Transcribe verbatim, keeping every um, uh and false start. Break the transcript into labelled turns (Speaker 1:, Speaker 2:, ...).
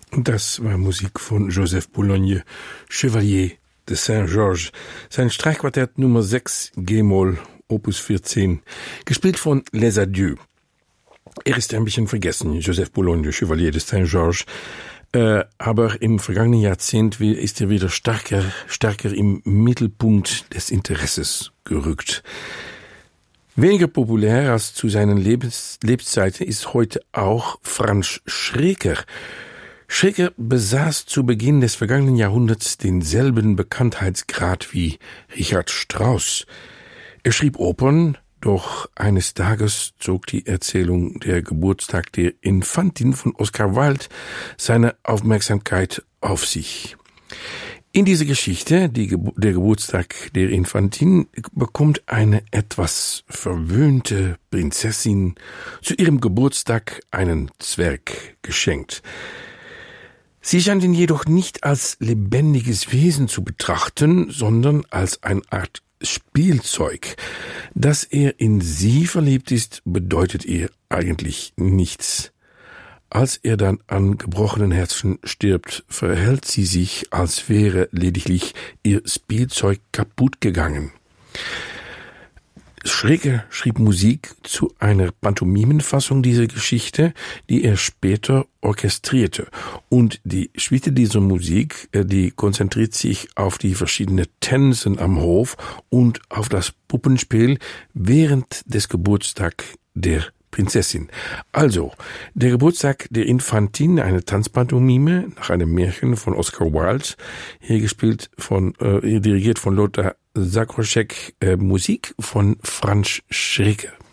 Speaker 1: Das war Musik von Joseph Boulogne, Chevalier de Saint-Georges. Sein Streichquartett Nummer sechs, G-Moll, Opus vierzehn, gespielt von Les Adieux. Er ist ein bisschen vergessen, Joseph Boulogne, Chevalier de Saint-Georges. Äh, aber im vergangenen Jahrzehnt ist er wieder stärker, stärker im Mittelpunkt des Interesses gerückt. Weniger populär als zu seinen Lebens- Lebzeiten ist heute auch Franz Schreker. Schreker besaß zu Beginn des vergangenen Jahrhunderts denselben Bekanntheitsgrad wie Richard Strauss. Er schrieb Opern, doch eines Tages zog die Erzählung Der Geburtstag der Infantin von Oscar Wilde seine Aufmerksamkeit auf sich. In dieser Geschichte, die Ge- der Geburtstag der Infantin, bekommt eine etwas verwöhnte Prinzessin zu ihrem Geburtstag einen Zwerg geschenkt. Sie scheint ihn jedoch nicht als lebendiges Wesen zu betrachten, sondern als eine Art Spielzeug. Dass er in sie verliebt ist, bedeutet ihr eigentlich nichts. Als er dann an gebrochenen Herzen stirbt, verhält sie sich, als wäre lediglich ihr Spielzeug kaputt gegangen. Schreker schrieb Musik zu einer Pantomimenfassung dieser Geschichte, die er später orchestrierte. Und die Suite dieser Musik, die konzentriert sich auf die verschiedenen Tänzen am Hof und auf das Puppenspiel während des Geburtstags der Prinzessin. Also, der Geburtstag der Infantin, eine Tanzpantomime nach einem Märchen von Oscar Wilde, hier gespielt von, äh, dirigiert von Lothar Sakroschek, äh, Musik von Franz Schreker.